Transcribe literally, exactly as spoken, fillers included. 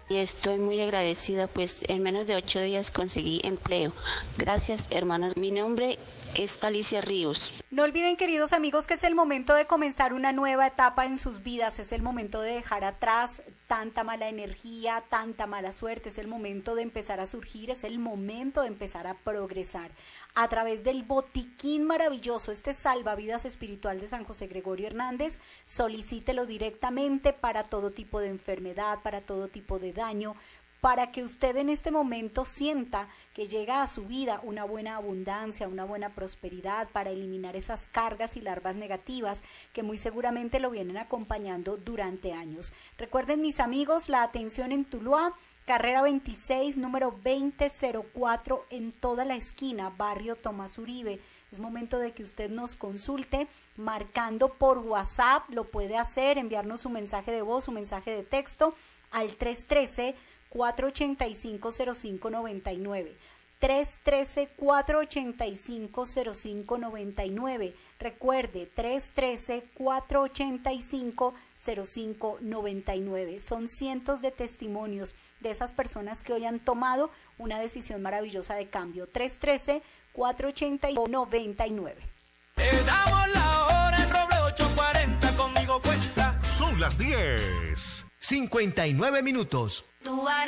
Y estoy muy agradecida, pues en menos de ocho días conseguí empleo. Gracias, hermanos. Mi nombre es Alicia Ríos. No olviden, queridos amigos, que es el momento de comenzar una nueva etapa en sus vidas, es el momento de dejar atrás tanta mala energía, tanta mala suerte, es el momento de empezar a surgir, es el momento de empezar a progresar. A través del botiquín maravilloso, este salvavidas espiritual de San José Gregorio Hernández, solicítelo directamente para todo tipo de enfermedad, para todo tipo de daño, para que usted en este momento sienta que llega a su vida una buena abundancia, una buena prosperidad, para eliminar esas cargas y larvas negativas que muy seguramente lo vienen acompañando durante años. Recuerden, mis amigos, la atención en Tuluá, carrera veintiséis, número veinte cero cuatro, en toda la esquina, barrio Tomás Uribe. Es momento de que usted nos consulte marcando por WhatsApp, lo puede hacer, enviarnos su mensaje de voz, su mensaje de texto al tres uno tres, cuatro ocho cinco, cero cinco nueve nueve. tres uno tres, cuatro ocho cinco, cero cinco nueve nueve. Recuerde, tres uno tres, cuatro ocho cinco, cero cinco nueve nueve. Son cientos de testimonios de esas personas que hoy han tomado una decisión maravillosa de cambio. tres uno tres, cuatro ocho cinco, nueve nueve. Te damos la hora en Roble ocho cuarenta, conmigo cuenta. Son las diez, cincuenta y nueve minutos.